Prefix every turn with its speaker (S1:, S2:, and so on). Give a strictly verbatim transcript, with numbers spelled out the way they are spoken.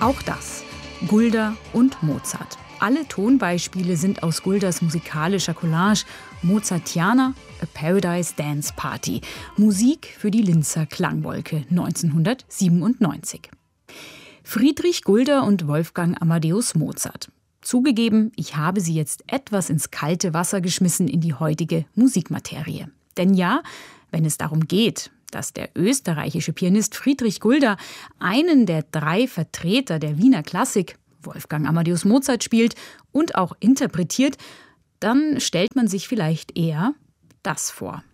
S1: Auch das. Gulda und Mozart. Alle Tonbeispiele sind aus Guldas musikalischer Collage Mozartiana, A Paradise Dance Party. Musik für die Linzer Klangwolke neunzehnhundertsiebenundneunzig. Friedrich Gulda und Wolfgang Amadeus Mozart. Zugegeben, ich habe sie jetzt etwas ins kalte Wasser geschmissen in die heutige Musikmaterie. Denn ja, wenn es darum geht, dass der österreichische Pianist Friedrich Gulda einen der drei Vertreter der Wiener Klassik, Wolfgang Amadeus Mozart, spielt und auch interpretiert, dann stellt man sich vielleicht eher das vor.